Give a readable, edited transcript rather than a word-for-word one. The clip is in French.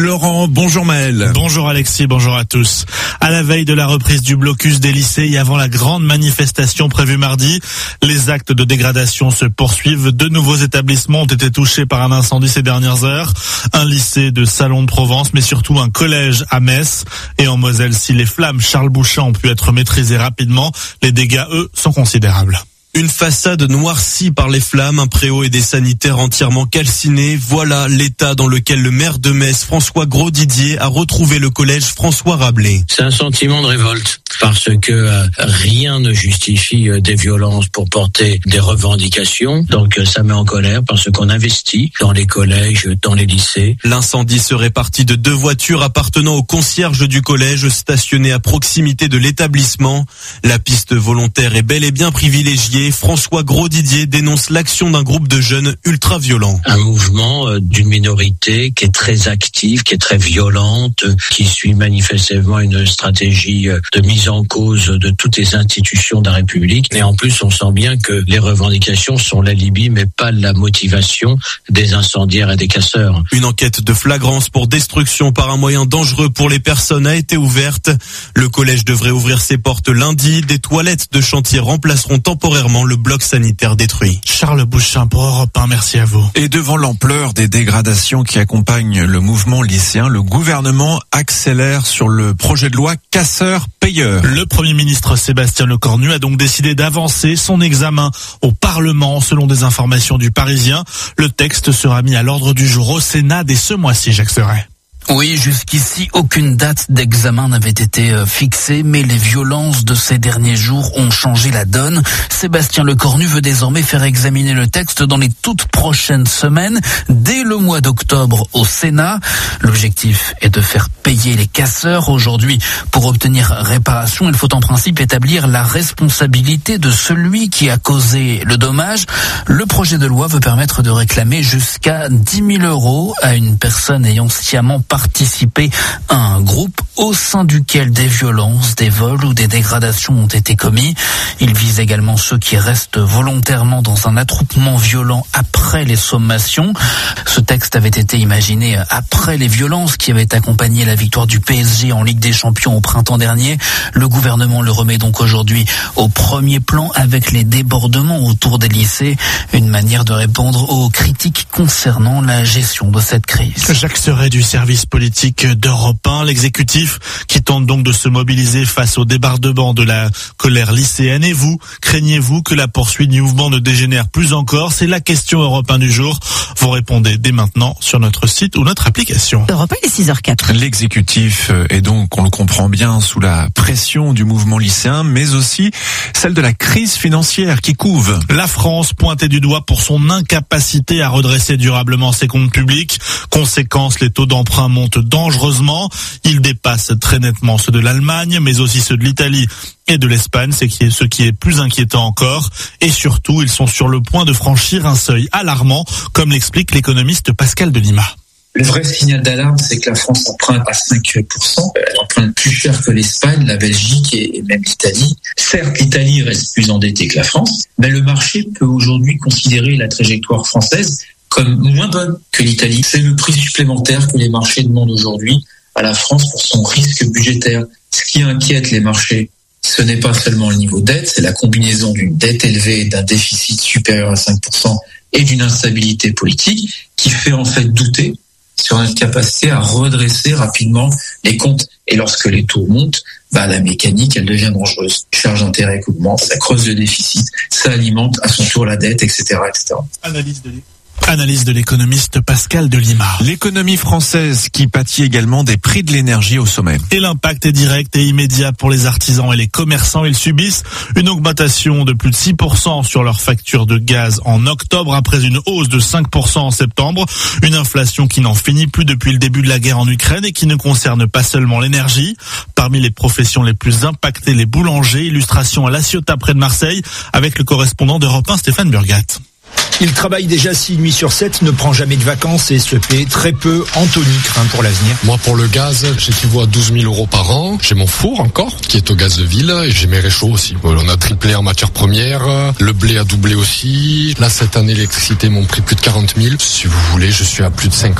Laurent, bonjour Maël. Bonjour Alexis, bonjour à tous. À la veille de la reprise du blocus des lycées et avant la grande manifestation prévue mardi, les actes de dégradation se poursuivent. De nouveaux établissements ont été touchés par un incendie ces dernières heures. Un lycée de Salon de Provence, mais surtout un collège à Metz. Et en Moselle, si les flammes Charles Bouchat ont pu être maîtrisées rapidement, les dégâts, eux, sont considérables. Une façade noircie par les flammes, un préau et des sanitaires entièrement calcinés. Voilà l'état dans lequel le maire de Metz, François Grosdidier, a retrouvé le collège François Rabelais. C'est un sentiment de révolte parce que rien ne justifie des violences pour porter des revendications. Donc ça met en colère parce qu'on investit dans les collèges, dans les lycées. L'incendie serait parti de 2 voitures appartenant au concierge du collège stationnées à proximité de l'établissement. La piste volontaire est bel et bien privilégiée. François Grosdidier dénonce l'action d'un groupe de jeunes ultra-violents. Un mouvement d'une minorité qui est très active, qui est très violente, qui suit manifestement une stratégie de mise en cause de toutes les institutions de la République. Et en plus, on sent bien que les revendications sont l'alibi, mais pas la motivation des incendiaires et des casseurs. Une enquête de flagrance pour destruction par un moyen dangereux pour les personnes a été ouverte. Le collège devrait ouvrir ses portes lundi. Des toilettes de chantier remplaceront temporairement le bloc sanitaire détruit. Charles Bouchat pour Europe 1, merci à vous. Et devant l'ampleur des dégradations qui accompagnent le mouvement lycéen, le gouvernement accélère sur le projet de loi casseurs-payeurs. Le Premier ministre Sébastien Lecornu a donc décidé d'avancer son examen au Parlement. Selon des informations du Parisien, le texte sera mis à l'ordre du jour au Sénat dès ce mois-ci, Jacques Serret. Oui, jusqu'ici, aucune date d'examen n'avait été fixée, mais les violences de ces derniers jours ont changé la donne. Sébastien Lecornu veut désormais faire examiner le texte dans les toutes prochaines semaines, dès le mois d'octobre au Sénat. L'objectif est de faire payer les casseurs. Aujourd'hui, pour obtenir réparation, il faut en principe établir la responsabilité de celui qui a causé le dommage. Le projet de loi veut permettre de réclamer jusqu'à 10 000 € à une personne ayant sciemment participé à un groupe au sein duquel des violences, des vols ou des dégradations ont été commis. Il vise également ceux qui restent volontairement dans un attroupement violent après les sommations. Ce texte avait été imaginé après les violences qui avaient accompagné la victoire du PSG en Ligue des Champions au printemps dernier. Le gouvernement le remet donc aujourd'hui au premier plan avec les débordements autour des lycées, une manière de répondre aux critiques concernant la gestion de cette crise. Jacques Serret du service politique d'Europe 1, l'exécutif qui tente donc de se mobiliser face au débordement de la colère lycéenne. Et vous, craignez-vous que la poursuite du mouvement ne dégénère plus encore? C'est la question Europe 1 du jour. Vous répondez dès maintenant sur notre site ou notre application. Europe 1, il est 6h04. L'exécutif est donc, on le comprend bien, sous la pression du mouvement lycéen, mais aussi celle de la crise financière qui couve. La France pointée du doigt pour son incapacité à redresser durablement ses comptes publics. Conséquence, les taux d'emprunt montent dangereusement. Ils dépassent très nettement ceux de l'Allemagne, mais aussi ceux de l'Italie et de l'Espagne, c'est ce qui est plus inquiétant encore. Et surtout, ils sont sur le point de franchir un seuil alarmant, comme l'explique l'économiste Pascal Delima. Le vrai signal d'alarme, c'est que la France emprunte à 5%. Elle emprunte plus cher que l'Espagne, la Belgique et même l'Italie. Certes, l'Italie reste plus endettée que la France, mais le marché peut aujourd'hui considérer la trajectoire française comme moins bonne que l'Italie. C'est le prix supplémentaire que les marchés demandent aujourd'hui à la France pour son risque budgétaire. Ce qui inquiète les marchés, ce n'est pas seulement le niveau de dette, c'est la combinaison d'une dette élevée, d'un déficit supérieur à 5% et d'une instabilité politique qui fait en fait douter sur notre capacité à redresser rapidement les comptes. Et lorsque les taux montent, la mécanique, elle devient dangereuse. Charge d'intérêt qui augmente, ça creuse le déficit, ça alimente à son tour la dette, etc., etc. Analyse de l'économiste Pascal Delima. L'économie française qui pâtit également des prix de l'énergie au sommet. Et l'impact est direct et immédiat pour les artisans et les commerçants. Ils subissent une augmentation de plus de 6% sur leur facture de gaz en octobre après une hausse de 5% en septembre. Une inflation qui n'en finit plus depuis le début de la guerre en Ukraine et qui ne concerne pas seulement l'énergie. Parmi les professions les plus impactées, les boulangers. Illustration à La Ciotat près de Marseille avec le correspondant d'Europe 1 Stéphane Burgat. Il travaille déjà 6 nuits sur 7, ne prend jamais de vacances et se paie très peu. Anthony craint pour l'avenir. Moi, pour le gaz, j'équivaut à 12 000 € par an. J'ai mon four encore, qui est au gaz de ville, et j'ai mes réchauds aussi. On a triplé en matières premières, le blé a doublé aussi. Là, cette année, l'électricité m'ont pris plus de 40 000. Si vous voulez, je suis à plus de 50